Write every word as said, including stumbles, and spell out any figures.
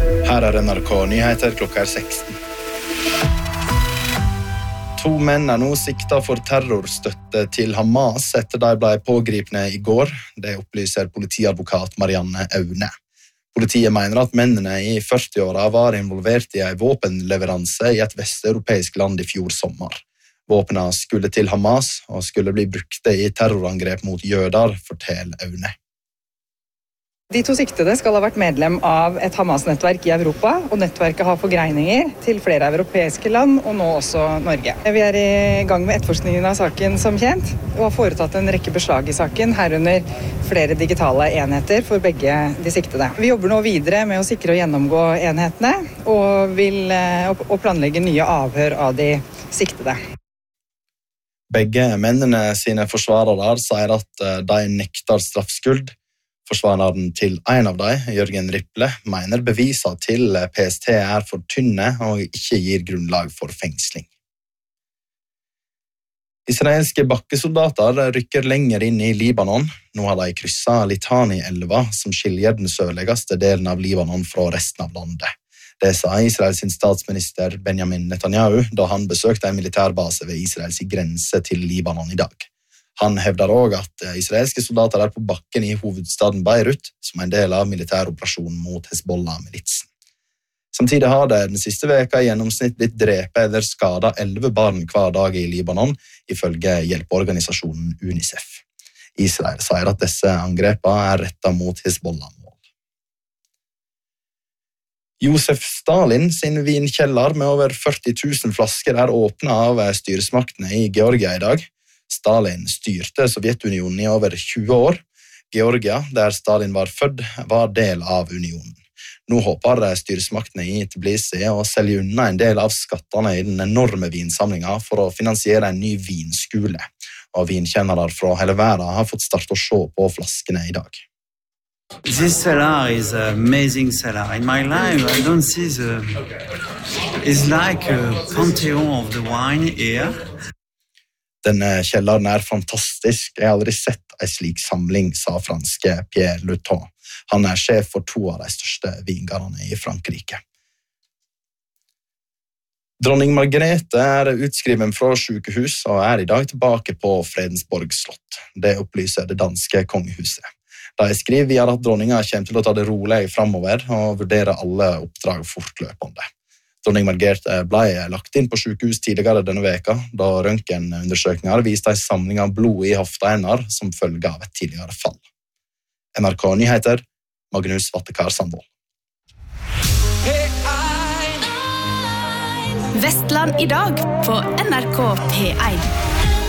Her er N R K Nyheter klokka er seksten. To menn er nå siktet for terrorstøtte til Hamas etter de ble pågripne i går. Det opplyser politiadvokat Marianne Aune. Politiet mener at mennene i førtiåra var involvert i en våpenleveranse i et vesteuropeisk land i fjor sommer. Våpnene skulle til Hamas og skulle bli brukte i terrorangrep mot jøder, forteller Aune. De to siktede skal ha vært medlem av et Hamas-nettverk i Europa, og nettverket har forgreininger til flere europeiske land, og nå også Norge. Vi er i gang med etterforskningen av saken som kjent, og har foretatt en rekke beslag i saken, herunder flere digitale enheter for begge de siktede. Vi jobber nå videre med å sikre og gjennomgå enhetene, og vil og planlegge nye avhør av de siktede. Begge mennene sine forsvarere sier at de nekter straffskyld. Forsvareren til en av dem, Jørgen Ripple, mener beviser til P S T er for tynne og ikke gir grunnlag for fengsling. Israelske bakkesoldater rykker lenger inn i Libanon. Nå har de krysset Litani-elva, som skiljer den sørligste delen av Libanon fra resten av landet. Det sa Israels statsminister Benjamin Netanyahu da han besøkte en militærbase ved Israels grense til Libanon i dag. Han hevder også at israelske soldater er på bakken i hovedstaden Beirut som en del av militæroperasjonen mot Hezbollah-militsen. Samtidig har det den siste veka i gjennomsnitt blitt drepet eller skadet elleve barn hver dag i Libanon, ifølge hjelpeorganisasjonen UNICEF. Israel sier at disse angrepene er rettet mot Hezbollah-mål. Josef Stalin sin vinkjeller med over førti tusen flasker er åpnet av styresmaktene i Georgia i dag. Stalin styrte Sovjetunionen i over tjue år. Georgia, der Stalin var født, var del av unionen. Nå håper styresmaktene i Tbilisi å selge unna en del av skattene i den enorme vinsamlingen for å finansiere en ny vinskole. Og vinkjennere fra hele verden har fått starte å se på flaskene i dag. This cellar is an amazing cellar. In my life, I don't see the... It's like a pantheon of the wine here. Denne kjelleren er fantastisk. Jeg har aldri sett en slik samling, sa franske Pierre Luton. Han er sjef for to av de største vingårdene i Frankrike. Dronning Margrethe er utskriven fra sykehus og er i dag tilbake på Fredensborg slott. Det opplyser det danske kongehuset. De skriver videre at dronninga kommer til å ta det rolig fremover og vurdere alle oppdrag fortløpende. Dronning Margrethe ble lagt inn på sykehus tidligere denne veka, da røntgenundersøkninger viste en samling av blod i hofteender som følge av et tidligere fall. N R K Nyheter, Magnus Vattekar Sandvold. Vestland i dag på N R K P en.